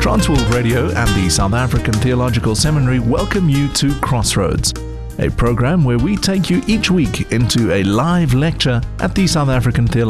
Transworld Radio and the South African Theological Seminary welcome you to Crossroads, a program where we take you each week into a live lecture at the South African Theological